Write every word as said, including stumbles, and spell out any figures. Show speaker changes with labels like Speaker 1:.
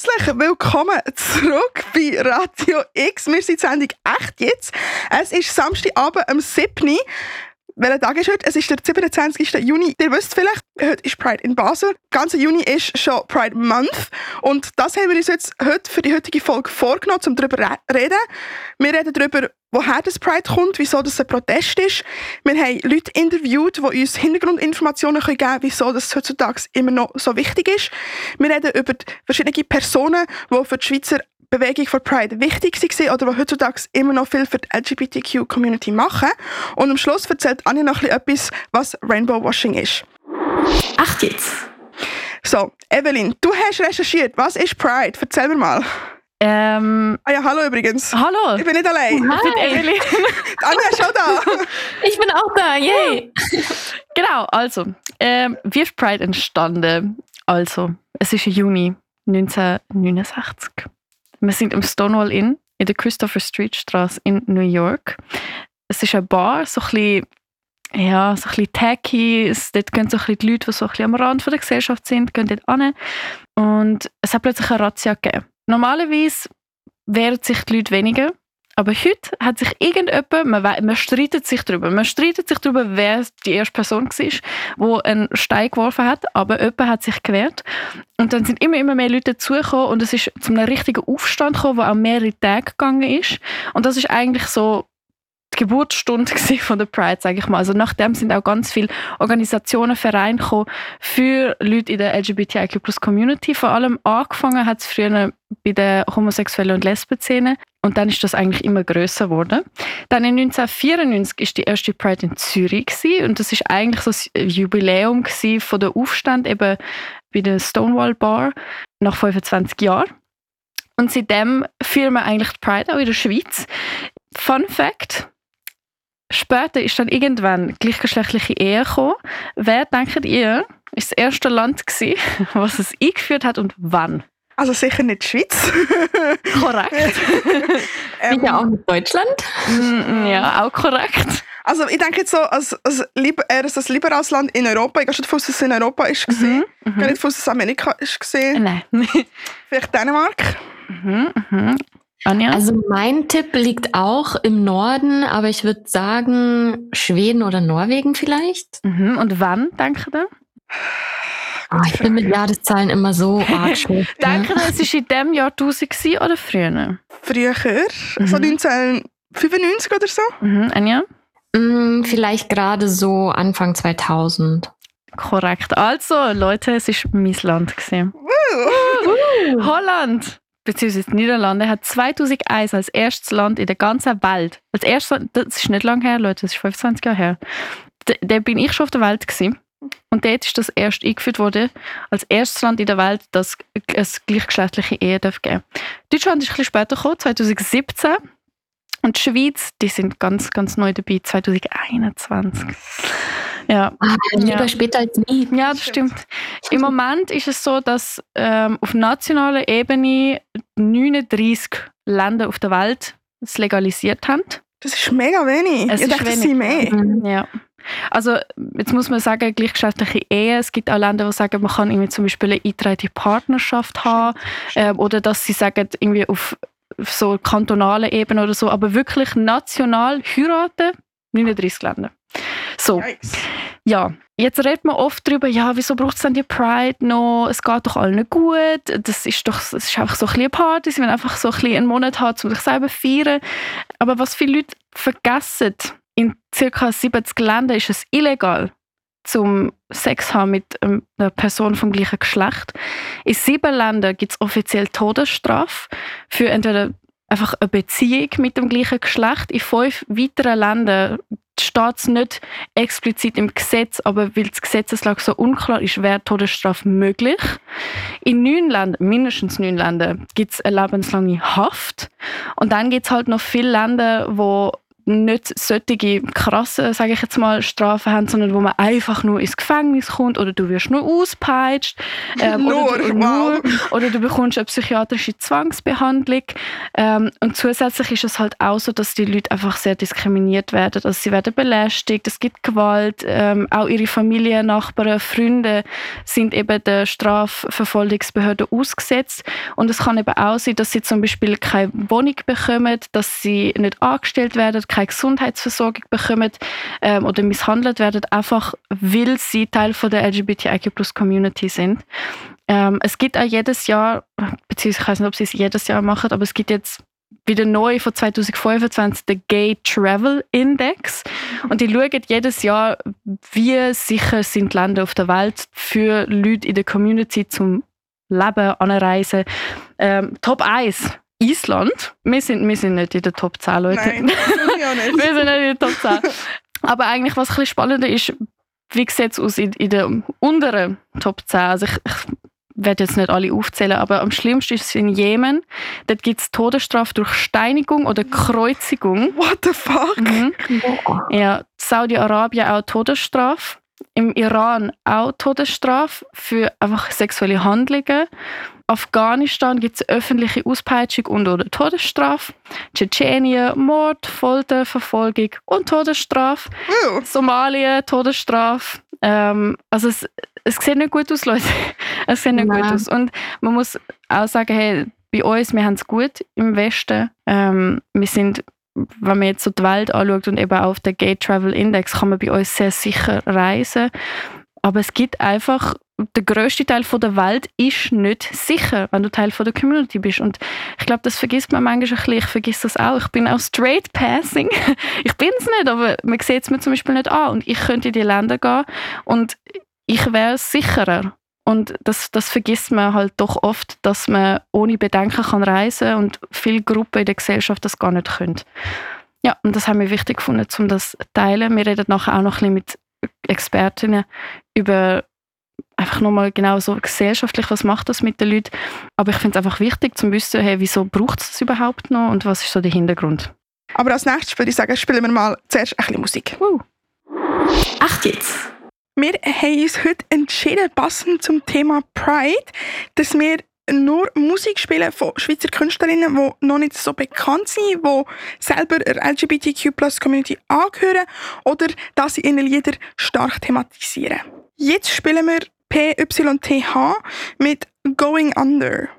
Speaker 1: Herzlich willkommen zurück bei Radio X. Wir sind die Sendung «Echt jetzt». Es ist Samstagabend am siebten Welcher Tag ist heute? Es ist der siebenundzwanzigsten Juni. Ihr wisst vielleicht, heute ist Pride in Basel. Der ganze Juni ist schon Pride Month. Und das haben wir uns jetzt heute für die heutige Folge vorgenommen, um darüber zu reden. Wir reden darüber, woher das Pride kommt, wieso das ein Protest ist. Wir haben Leute interviewt, die uns Hintergrundinformationen geben können, wieso das heutzutage immer noch so wichtig ist. Wir reden über verschiedene Personen, die für die Schweizer Bewegung für Pride wichtig waren oder die heutzutage immer noch viel für die L G B T Q-Community machen. Und am Schluss erzählt Anja noch etwas, was Rainbow-Washing ist.
Speaker 2: Ach jetzt!
Speaker 1: So, Evelyn, du hast recherchiert. Was ist Pride? Erzähl mir mal.
Speaker 2: Ähm,
Speaker 1: ah ja, hallo übrigens.
Speaker 2: Hallo.
Speaker 1: Ich bin nicht allein.
Speaker 2: Hi. Ich bin Evelyn.
Speaker 1: Anja ist schon da.
Speaker 2: Ich bin auch da, yay! Genau, also, ähm, wie ist Pride entstanden? Also, es ist Juni neunzehnhundertneunundsechzig. Wir sind im Stonewall Inn in der Christopher Street Straße in New York. Es ist eine Bar, so ein bisschen, ja, so ein bisschen tacky. Es, dort gehen so ein bisschen die Leute, die so ein bisschen am Rand von der Gesellschaft sind, gehen dort hin. Und es hat plötzlich eine Razzia gegeben. Normalerweise wehren sich die Leute weniger. Aber heute hat sich irgendjemand, man, we- man streitet sich darüber, man streitet sich darüber, wer die erste Person war, die einen Stein geworfen hat, aber jemand hat sich gewehrt. Und dann sind immer, immer mehr Leute dazugekommen und es ist zu einem richtigen Aufstand gekommen, der auch mehrere Tage gegangen ist. Und das ist eigentlich so die Geburtsstunde von der Pride, sage ich mal. Also nachdem sind auch ganz viele Organisationen, Vereine gekommen für Leute in der L G B T I Q Plus Community. Vor allem angefangen hat es früher bei der homosexuellen und Lesben-Szene. Und dann ist das eigentlich immer grösser geworden. Dann in neunzehnhundertvierundneunzig war die erste Pride in Zürich gewesen, und das ist eigentlich so ein Jubiläum gewesen von der Aufstand eben bei der Stonewall Bar nach fünfundzwanzig Jahren. Und seitdem feiern wir eigentlich die Pride auch in der Schweiz. Fun Fact: Später ist dann irgendwann gleichgeschlechtliche Ehe gekommen. Wer, denkt ihr, ist das erste Land gewesen, was es eingeführt hat und wann?
Speaker 1: Also sicher nicht die Schweiz.
Speaker 2: Korrekt.
Speaker 3: ähm, ja auch nicht Deutschland.
Speaker 2: Mm, ja, auch korrekt.
Speaker 1: Also ich denke jetzt so, als, als, liber, eher als ein liberales Land in Europa. Ich gehe schon davon aus, dass es in Europa ist. Mhm, ich gehe nicht davon aus, dass es Amerika ist.
Speaker 2: Nein.
Speaker 1: Vielleicht Dänemark.
Speaker 2: Mhm, mhm. Anja?
Speaker 3: Also mein Tipp liegt auch im Norden, aber ich würde sagen Schweden oder Norwegen vielleicht.
Speaker 2: Mhm. Und wann, denkt ihr?
Speaker 3: Oh, ich bin mit Jahreszahlen immer so arg schlecht.
Speaker 2: Denkt ihr, es war in diesem Jahrtausend oder früher?
Speaker 1: Früher, mhm. so neunzehnhundertfünfundneunzig oder so.
Speaker 2: Mhm. Anja?
Speaker 3: Mm, vielleicht gerade so Anfang zweitausend.
Speaker 2: Korrekt. Also, Leute, es war mein Land.
Speaker 1: Uh.
Speaker 2: Uh. Holland, beziehungsweise die Niederlande, hat zweitausendeins als erstes Land in der ganzen Welt, als erstes, das ist nicht lange her, Leute, das ist fünfundzwanzig Jahre her, da, da bin ich schon auf der Welt gewesen. Und dort ist das erst eingeführt worden, als erstes Land in der Welt, das es gleichgeschlechtliche Ehe geben darf. Deutschland ist ein bisschen später gekommen, zweitausendsiebzehn. Und die Schweiz, die sind ganz, ganz neu dabei, zweitausendeinundzwanzig. Ja.
Speaker 3: Ah, lieber
Speaker 2: ja.
Speaker 3: später als nie.
Speaker 2: Ja, das stimmt. Im Moment ist es so, dass ähm, auf nationaler Ebene neununddreissig Länder auf der Welt es legalisiert haben.
Speaker 1: Das ist mega wenig.
Speaker 2: Es
Speaker 1: ich
Speaker 2: ist
Speaker 1: dachte, es
Speaker 2: wenig.
Speaker 1: sind mehr.
Speaker 2: Mhm. Ja. Also jetzt muss man sagen, gleichgeschlechtliche Ehe. Es gibt auch Länder, die sagen, man kann irgendwie zum Beispiel eine eingetragene Partnerschaft haben, äh, oder dass sie sagen, irgendwie auf, auf so kantonaler Ebene oder so, aber wirklich national heiraten, neununddreissig Länder. So,
Speaker 1: Yikes.
Speaker 2: ja, jetzt redet man oft darüber, ja, wieso braucht es denn die Pride noch? Es geht doch allen gut. Das ist doch, es ist einfach so ein bisschen eine Party. Sie wollen einfach so ein bisschen einen Monat haben, um sich selber zu feiern. Aber was viele Leute vergessen, in ca. siebzig Ländern ist es illegal, zum Sex zu haben mit einer Person vom gleichen Geschlecht. In sieben Ländern gibt es offiziell Todesstrafe für entweder einfach eine Beziehung mit dem gleichen Geschlecht. In fünf weiteren Ländern steht es nicht explizit im Gesetz, aber weil die Gesetzeslage so unklar ist, wäre Todesstrafe möglich. In neun Ländern, mindestens neun Ländern, gibt es eine lebenslange Haft. Und dann gibt es halt noch viele Länder, wo nicht solche krassen, sage ich jetzt mal, Strafen haben, sondern wo man einfach nur ins Gefängnis kommt oder du wirst nur ausgepeitscht. Ähm,
Speaker 1: nur,
Speaker 2: oder, du,
Speaker 1: wow.
Speaker 2: nur, oder du bekommst eine psychiatrische Zwangsbehandlung. Ähm, und zusätzlich ist es halt auch so, dass die Leute einfach sehr diskriminiert werden. Also sie werden belästigt, es gibt Gewalt, ähm, auch ihre Familie, Nachbarn, Freunde sind eben der Strafverfolgungsbehörde ausgesetzt. Und es kann eben auch sein, dass sie zum Beispiel keine Wohnung bekommen, dass sie nicht angestellt werden, keine Gesundheitsversorgung bekommen ähm, oder misshandelt werden, einfach weil sie Teil von der L G B T I Q Plus Community sind. Ähm, es gibt auch jedes Jahr, beziehungsweise ich weiß nicht, ob sie es jedes Jahr machen, aber es gibt jetzt wieder neu von zwanzig fünfundzwanzig den Gay Travel Index. Und die schauen jedes Jahr, wie sicher sind die Länder auf der Welt für Leute in der Community zum Leben, Anreisen. Ähm, Top eins, Island. Wir sind, wir sind nicht in der Top zehn, Leute.
Speaker 1: Nein, ich auch nicht.
Speaker 2: Wir sind nicht in der Top zehn. Aber eigentlich, was ein bisschen spannender ist, wie sieht es aus in, in der unteren Top zehn? Also ich, ich werde jetzt nicht alle aufzählen, aber am schlimmsten ist es in Jemen. Dort gibt es Todesstrafe durch Steinigung oder Kreuzigung.
Speaker 1: What the fuck?
Speaker 2: Mhm. Ja, Saudi-Arabien auch Todesstrafe. Im Iran auch Todesstrafe für einfach sexuelle Handlungen. Afghanistan gibt es öffentliche Auspeitschung und oder Todesstrafe. Tschetschenien Mord, Folter, Verfolgung und Todesstrafe.
Speaker 1: Oh.
Speaker 2: Somalia Todesstrafe. Ähm, also es, es sieht nicht gut aus, Leute. Es sieht nicht
Speaker 3: Nein.
Speaker 2: gut aus. Und man muss auch sagen, hey, bei uns, wir haben es gut im Westen. Ähm, wir sind, wenn man jetzt so die Welt anschaut und eben auf den Gay Travel Index, kann man bei uns sehr sicher reisen. Aber es gibt einfach, der grösste Teil von der Welt ist nicht sicher, wenn du Teil von der Community bist. Und ich glaube, das vergisst man manchmal ein bisschen. Ich vergesse das auch. Ich bin auch straight passing. Ich bin es nicht, aber man sieht es mir zum Beispiel nicht an. Und ich könnte in die Länder gehen und ich wäre sicherer. Und das, das vergisst man halt doch oft, dass man ohne Bedenken kann reisen und viele Gruppen in der Gesellschaft das gar nicht können. Ja, und das haben wir wichtig gefunden, um das zu teilen. Wir reden nachher auch noch ein bisschen mit Expertinnen über einfach nochmal genau so gesellschaftlich, was macht das mit den Leuten. Aber ich finde es einfach wichtig, zu wissen, hey, wieso braucht es das überhaupt noch und was ist so der Hintergrund.
Speaker 1: Aber als nächstes würde ich sagen, spielen wir mal zuerst ein bisschen Musik.
Speaker 2: Uh.
Speaker 3: Acht jetzt.
Speaker 1: Wir haben uns heute entschieden, passend zum Thema Pride, dass wir nur Musik spielen von Schweizer Künstlerinnen, die noch nicht so bekannt sind, die selber der L G B T Q Plus Community angehören oder dass sie ihre Lieder stark thematisieren. Jetzt spielen wir P Y T H mit Going Under.